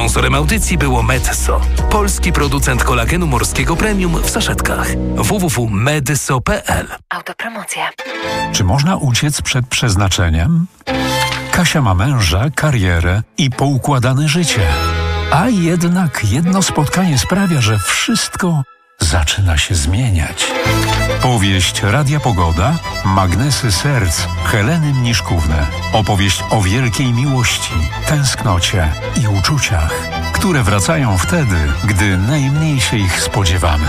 Sponsorem audycji było Medso, polski producent kolagenu morskiego premium w saszetkach. www.medso.pl. Autopromocja. Czy można uciec przed przeznaczeniem? Kasia ma męża, karierę i poukładane życie. A jednak jedno spotkanie sprawia, że wszystko zaczyna się zmieniać. Powieść Radia Pogoda, Magnesy Serc, Heleny Mniszkówny. Opowieść o wielkiej miłości, tęsknocie i uczuciach, które wracają wtedy, gdy najmniej się ich spodziewamy.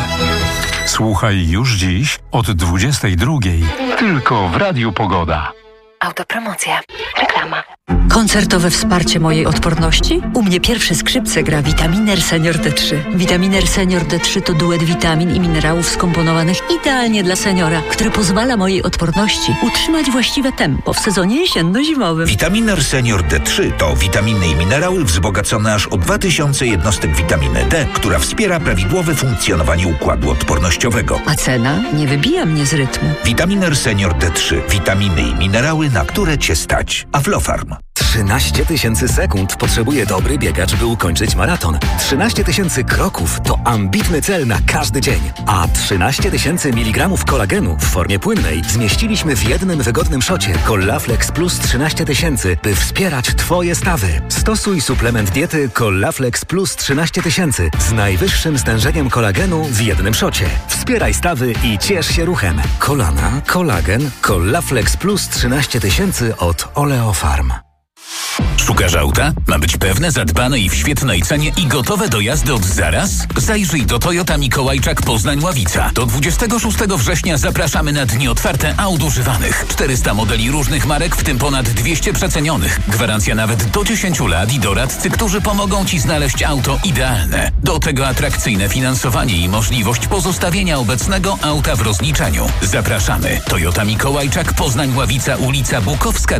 Słuchaj już dziś od 22:00 tylko w Radiu Pogoda. Autopromocja. Reklama. Koncertowe wsparcie mojej odporności? U mnie pierwsze skrzypce gra Vitaminer Senior D3. Vitaminer Senior D3 to duet witamin i minerałów skomponowanych idealnie dla seniora, który pozwala mojej odporności utrzymać właściwe tempo w sezonie jesienno-zimowym. Vitaminer Senior D3 to witaminy i minerały wzbogacone aż o 2000 jednostek witaminy D, która wspiera prawidłowe funkcjonowanie układu odpornościowego. A cena nie wybija mnie z rytmu. Vitaminer Senior D3. Witaminy i minerały, na które Cię stać. Aflofarm. 13 000 sekund potrzebuje dobry biegacz, by ukończyć maraton. 13 000 kroków to ambitny cel na każdy dzień. A 13 000 mg kolagenu w formie płynnej zmieściliśmy w jednym wygodnym szocie Collaflex Plus 13 000, by wspierać Twoje stawy. Stosuj suplement diety Collaflex Plus 13 000 z najwyższym stężeniem kolagenu w jednym szocie. Wspieraj stawy i ciesz się ruchem. Kolana, kolagen, Collaflex Plus 13 000 od Oleofarm. Szukasz auta? Ma być pewne, zadbane i w świetnej cenie i gotowe do jazdy od zaraz? Zajrzyj do Toyota Mikołajczak Poznań-Ławica. Do 26 września zapraszamy na dni otwarte aut używanych. 400 modeli różnych marek, w tym ponad 200 przecenionych. Gwarancja nawet do 10 lat i doradcy, którzy pomogą Ci znaleźć auto idealne. Do tego atrakcyjne finansowanie i możliwość pozostawienia obecnego auta w rozliczeniu. Zapraszamy. Toyota Mikołajczak Poznań-Ławica, ulica Bukowska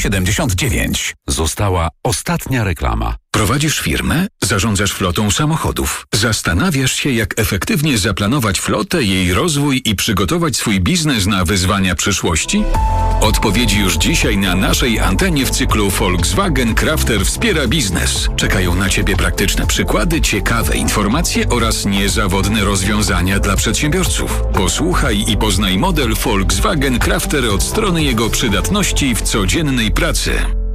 279. Została ostatnia reklama. Prowadzisz firmę? Zarządzasz flotą samochodów. Zastanawiasz się, jak efektywnie zaplanować flotę, jej rozwój i przygotować swój biznes na wyzwania przyszłości? Odpowiedzi już dzisiaj na naszej antenie w cyklu Volkswagen Crafter wspiera biznes. Czekają na Ciebie praktyczne przykłady, ciekawe informacje oraz niezawodne rozwiązania dla przedsiębiorców. Posłuchaj i poznaj model Volkswagen Crafter od strony jego przydatności w codziennej pracy.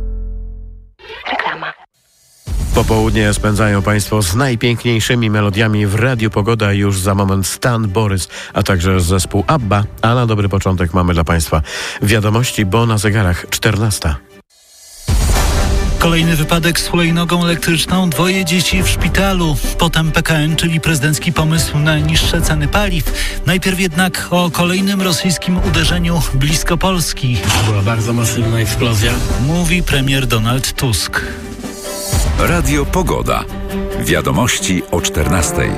Reklama. Popołudnie spędzają Państwo z najpiękniejszymi melodiami w Radiu Pogoda. Już za moment Stan Borys, a także zespół ABBA. A na dobry początek mamy dla Państwa wiadomości, bo na zegarach 14. Kolejny wypadek z hulajnogą elektryczną, 2 dzieci w szpitalu. Potem PKN, czyli prezydencki pomysł na niższe ceny paliw. Najpierw jednak o kolejnym rosyjskim uderzeniu blisko Polski. Była bardzo masywna eksplozja. Mówi premier Donald Tusk. Radio Pogoda. Wiadomości o 14:00.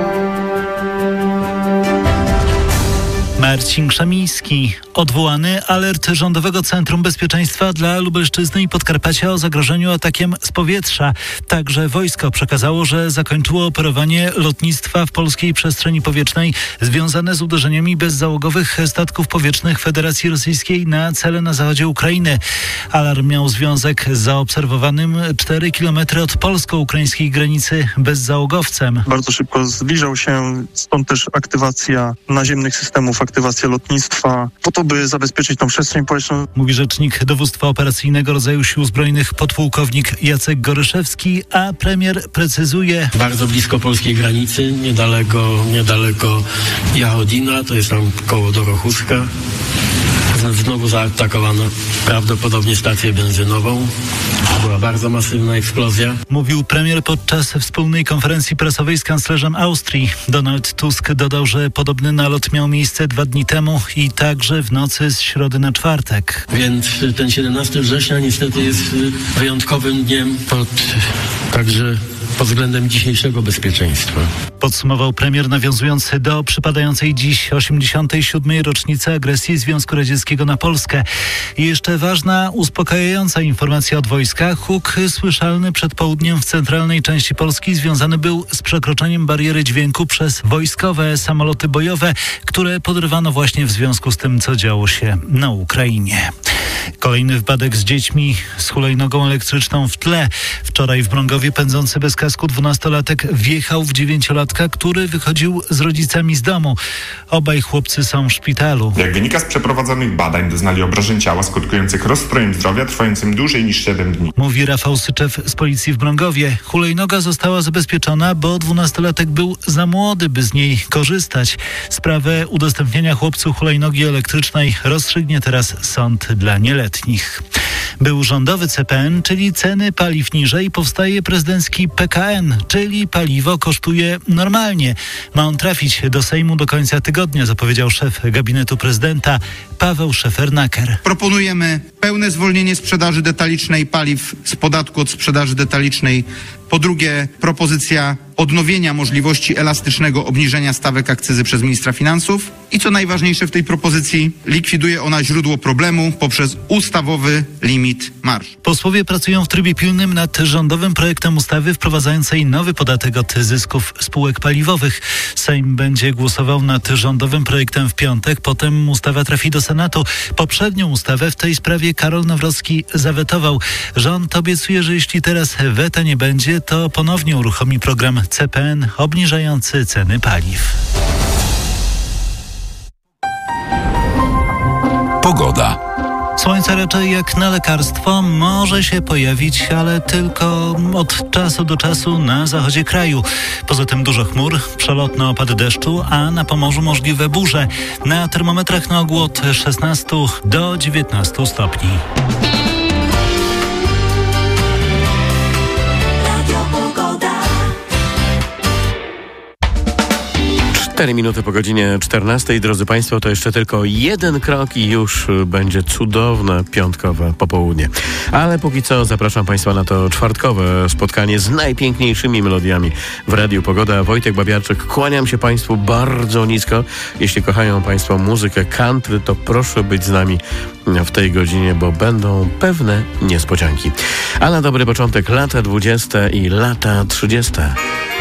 Marcin Krzemiński. Odwołany alert Rządowego Centrum Bezpieczeństwa dla Lubelszczyzny i Podkarpacia o zagrożeniu atakiem z powietrza. Także wojsko przekazało, że zakończyło operowanie lotnictwa w polskiej przestrzeni powietrznej związane z uderzeniami bezzałogowych statków powietrznych Federacji Rosyjskiej na cele na zachodzie Ukrainy. Alarm miał związek z zaobserwowanym 4 km od polsko-ukraińskiej granicy bezzałogowcem. Bardzo szybko zbliżał się, stąd też aktywacja naziemnych systemów, aktywacja lotnictwa, po to, by zabezpieczyć tą przestrzeń powietrzną. Mówi rzecznik Dowództwa Operacyjnego Rodzaju Sił Zbrojnych podpułkownik Jacek Goryszewski, a premier precyzuje. Bardzo blisko polskiej granicy, niedaleko Jachodina, to jest tam koło Dorochuska. Znowu zaatakowano prawdopodobnie stację benzynową. Była bardzo masywna eksplozja. Mówił premier podczas wspólnej konferencji prasowej z kanclerzem Austrii. Donald Tusk dodał, że podobny nalot miał miejsce 2 dni temu i także w nocy z środy na czwartek. Więc ten 17 września niestety jest wyjątkowym dniem także pod względem dzisiejszego bezpieczeństwa. Podsumował premier, nawiązując do przypadającej dziś 87. rocznicy agresji Związku Radzieckiego na Polskę. I jeszcze ważna, uspokajająca informacja od wojska. Huk słyszalny przed południem w centralnej części Polski związany był z przekroczeniem bariery dźwięku przez wojskowe samoloty bojowe, które podrywano właśnie w związku z tym, co działo się na Ukrainie. Kolejny wypadek z dziećmi z hulajnogą elektryczną w tle. Wczoraj w Mrągowie pędzący bez kasku 12-latek wjechał w 9-latka, który wychodził z rodzicami z domu. Obaj chłopcy są w szpitalu. Jak wynika z przeprowadzonych badań, doznali obrażeń ciała skutkujących rozstrojem zdrowia trwającym dłużej niż 7 dni. Mówi Rafał Syczew z policji w Mrągowie. Hulajnoga została zabezpieczona, bo 12-latek był za młody, by z niej korzystać. Sprawę udostępnienia chłopcu hulajnogi elektrycznej rozstrzygnie teraz sąd dla nieletnich. Był rządowy CPN, czyli ceny paliw niżej, powstaje prezydencki PKN, czyli paliwo kosztuje normalnie. Ma on trafić do Sejmu do końca tygodnia, zapowiedział szef gabinetu prezydenta Paweł Szefernaker. Proponujemy pełne zwolnienie sprzedaży detalicznej paliw z podatku od sprzedaży detalicznej. Po drugie, propozycja odnowienia możliwości elastycznego obniżenia stawek akcyzy przez ministra finansów. I co najważniejsze w tej propozycji, likwiduje ona źródło problemu poprzez ustawowy limit marż. Posłowie pracują w trybie pilnym nad rządowym projektem ustawy wprowadzającej nowy podatek od zysków spółek paliwowych. Sejm będzie głosował nad rządowym projektem w piątek, potem ustawa trafi do Senatu. Poprzednią ustawę w tej sprawie Karol Nawrocki zawetował. Rząd obiecuje, że jeśli teraz weta nie będzie, to ponownie uruchomi program CPN obniżający ceny paliw. Pogoda. Słońce raczej jak na lekarstwo może się pojawić, ale tylko od czasu do czasu na zachodzie kraju. Poza tym dużo chmur, przelotne opady deszczu, a na Pomorzu możliwe burze. Na termometrach na ogół od 16 do 19 stopni. 4 minuty po godzinie 14. Drodzy Państwo, to jeszcze tylko jeden krok i już będzie cudowne piątkowe popołudnie. Ale póki co zapraszam Państwa na to czwartkowe spotkanie z najpiękniejszymi melodiami w Radiu Pogoda. Wojtek Babiarczyk, kłaniam się Państwu bardzo nisko. Jeśli kochają Państwo muzykę country, to proszę być z nami w tej godzinie, bo będą pewne niespodzianki. A na dobry początek lata 20 i lata 30.